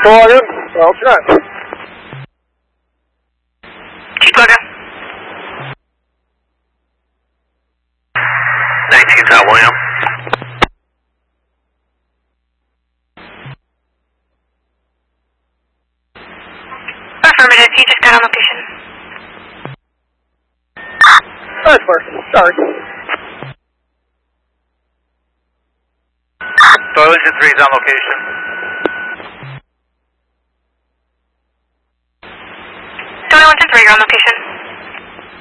Logan, well check. Chief Logan. 19 South William. Affirmative, you just got on location. Nice person, sorry. Darlington 3 is on location. Darlington 3, you're on location.